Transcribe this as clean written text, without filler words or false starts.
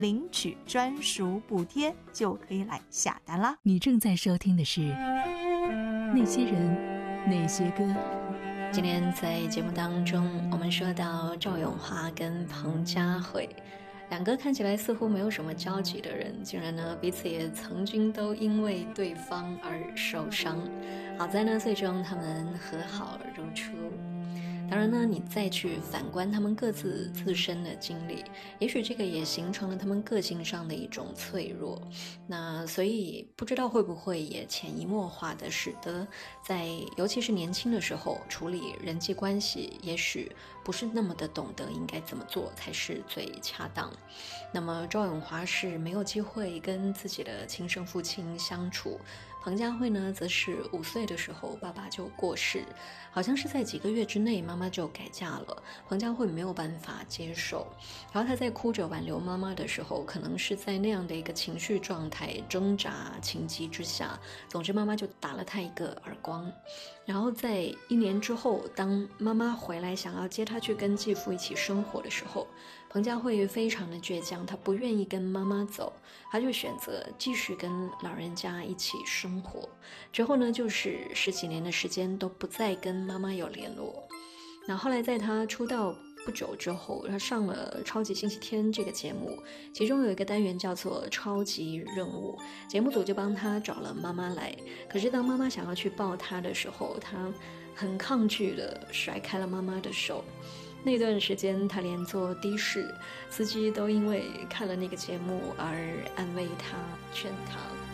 领取专属补贴，就可以来下单啦。 你正在收听的是那些人那些歌。 今天在节目当中，我们说到赵咏华跟彭佳慧两个看起来似乎没有什么交集的人，竟然呢彼此也曾经都因为对方而受伤。好在呢最终他们和好如初。当然呢，你再去反观他们各自自身的经历，也许这个也形成了他们个性上的一种脆弱。那所以不知道会不会也潜移默化的使得在尤其是年轻的时候处理人际关系，也许不是那么的懂得应该怎么做才是最恰当。那么赵咏华是没有机会跟自己的亲生父亲相处，彭佳慧呢则是5岁的时候爸爸就过世，好像是在几个月之内妈妈就改嫁了，彭佳慧没有办法接受，然后她在哭着挽留妈妈的时候，可能是在那样的一个情绪状态挣扎情急之下，总之妈妈就打了她一个耳光。然后在1年之后，当妈妈回来想要接她去跟继父一起生活的时候，彭佳慧非常的倔强，她不愿意跟妈妈走，她就选择继续跟老人家一起生活。之后呢，就是10几年的时间都不再跟妈妈有联络。那后来在她出道不久之后，她上了《超级星期天》这个节目，其中有一个单元叫做超级任务，节目组就帮她找了妈妈来。可是当妈妈想要去抱她的时候，她很抗拒的甩开了妈妈的手。那段时间她连坐的士，司机都因为看了那个节目而安慰她劝她。